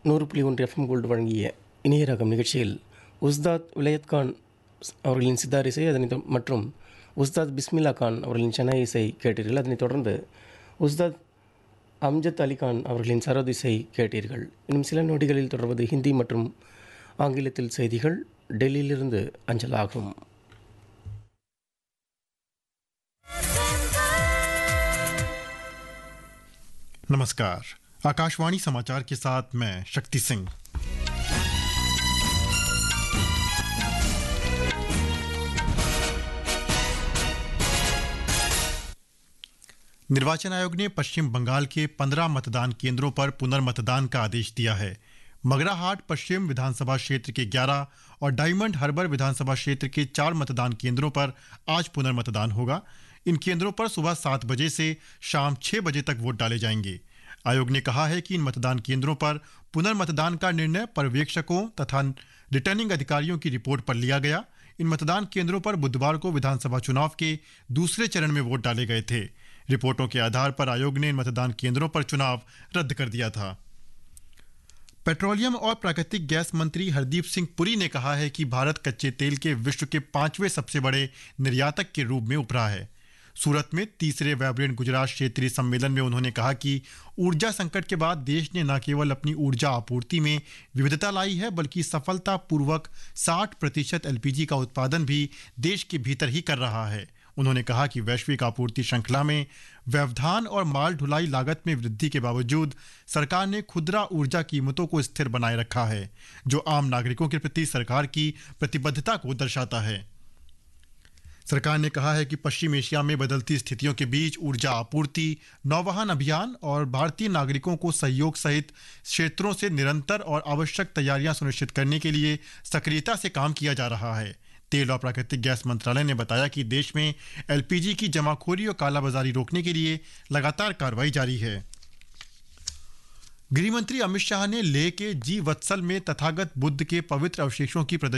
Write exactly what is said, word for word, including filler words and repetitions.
நூறு புள்ளி ஒன்று எஃப்எம் கோல்டு வழங்கிய இணைய ரகம் நிகழ்ச்சியில் உஸ்தாத் விலையத் கான் அவர்களின் சித்தார் இசை அதனை தொ- மற்றும் உஸ்தாத் பிஸ்மில்லா கான் அவர்களின் சென்னை இசை கேட்டீர்கள். அதனைத் தொடர்ந்து உஸ்தாத் அம்ஜத் அலி கான் அவர்களின் சரோத் இசை கேட்டீர்கள். இன்னும் சில நொடிகளில் தொடர்வது ஹிந்தி மற்றும் ஆங்கிலத்தில் செய்திகள் டெல்லியிலிருந்து அஞ்சலாகும். नमस्कार, आकाशवाणी समाचार के साथ मैं शक्ति सिंह। निर्वाचन आयोग ने पश्चिम बंगाल के पंद्रह मतदान केंद्रों पर पुनर्मतदान का आदेश दिया है। मगराहाट पश्चिम विधानसभा क्षेत्र के ग्यारह और डायमंड हार्बर विधानसभा क्षेत्र के चार मतदान केंद्रों पर आज पुनर्मतदान होगा। इन केंद्रों पर सुबह सात बजे से शाम छह बजे तक वोट डाले जाएंगे। आयोग ने कहा है कि इन मतदान केंद्रों पर पुनर्मतदान का निर्णय पर्यवेक्षकों तथा रिटर्निंग अधिकारियों की रिपोर्ट पर लिया गया। इन मतदान केंद्रों पर बुधवार को विधानसभा चुनाव के दूसरे चरण में वोट डाले गए थे। रिपोर्टों के आधार पर आयोग ने इन मतदान केंद्रों पर चुनाव रद्द कर दिया था। पेट्रोलियम और प्राकृतिक गैस मंत्री हरदीप सिंह पुरी ने कहा है कि भारत कच्चे तेल के विश्व के पांचवें सबसे बड़े निर्यातक के रूप में उभरा है। सूरत में तीसरे वाइब्रेंट गुजरात क्षेत्रीय सम्मेलन में उन्होंने कहा कि ऊर्जा संकट के बाद देश ने न केवल अपनी ऊर्जा आपूर्ति में विविधता लाई है, बल्कि सफलतापूर्वक साठ प्रतिशत एलपीजी का उत्पादन भी देश के भीतर ही कर रहा है। उन्होंने कहा कि वैश्विक आपूर्ति श्रृंखला में व्यवधान और माल ढुलाई लागत में वृद्धि के बावजूद सरकार ने खुदरा ऊर्जा कीमतों को स्थिर बनाए रखा है, जो आम नागरिकों के प्रति सरकार की प्रतिबद्धता को दर्शाता है। सरकार ने कहा है कि पश्चिम एशिया में बदलती स्थितियों के बीच ऊर्जा आपूर्ति, नौवहन अभियान और भारतीय नागरिकों को सहयोग सहित क्षेत्रों से निरंतर और आवश्यक तैयारियां सुनिश्चित करने के लिए सक्रियता से काम किया जा रहा है। तेल और प्राकृतिक गैस मंत्रालय ने बताया कि देश में एलपीजी की जमाखोरी और कालाबाजारी रोकने के लिए लगातार कार्रवाई जारी है। गृह मंत्री अमित शाह ने लेह के जी वत्सल में तथागत बुद्ध के पवित्र अवशेषों की प्रदर्शनी